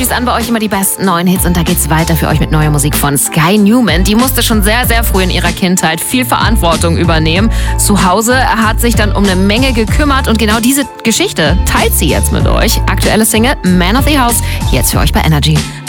ist an bei euch immer die besten neuen Hits und da geht's weiter für euch mit neuer Musik von Sky Newman. Die musste schon sehr, sehr früh in ihrer Kindheit viel Verantwortung übernehmen. Zu Hause hat sich dann um eine Menge gekümmert und genau diese Geschichte teilt sie jetzt mit euch. Aktuelle Single Man of the House, jetzt für euch bei Energy.